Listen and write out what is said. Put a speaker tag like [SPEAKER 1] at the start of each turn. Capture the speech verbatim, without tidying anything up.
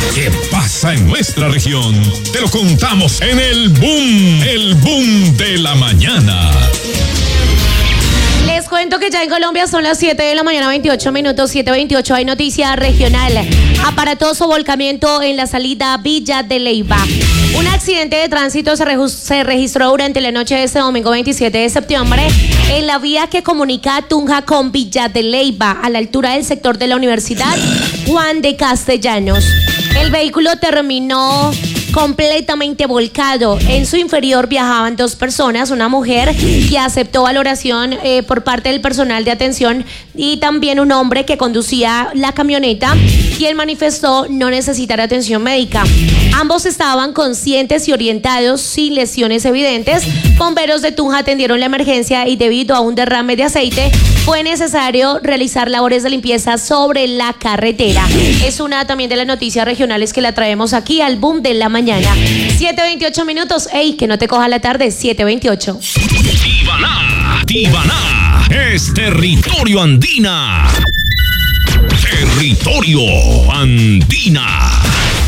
[SPEAKER 1] ¿Qué pasa en nuestra región? Te lo contamos en el Boom, el Boom de la mañana.
[SPEAKER 2] Les cuento que ya en Colombia son las siete de la mañana, veintiocho minutos, siete veintiocho. Hay noticia regional. Aparatoso volcamiento en la salida Villa de Leyva. Un accidente de tránsito se, re se registró durante la noche de este domingo veintisiete de septiembre en la vía que comunica Tunja con Villa de Leyva, a la altura del sector de la Universidad Juan de Castellanos. El vehículo terminó completamente volcado. En su inferior viajaban dos personas, una mujer que aceptó valoración eh, por parte del personal de atención y también un hombre que conducía la camioneta, quien manifestó no necesitar atención médica. Ambos estaban conscientes y orientados sin lesiones evidentes. Bomberos de Tunja atendieron la emergencia y debido a un derrame de aceite fue necesario realizar labores de limpieza sobre la carretera. Es una también de las noticias regionales que la traemos aquí al Boom de la mañana. siete veintiocho minutos. Ey, que no te coja la tarde. siete veintiocho.
[SPEAKER 1] Tibaná, Tibaná es territorio andina. Territorio andina.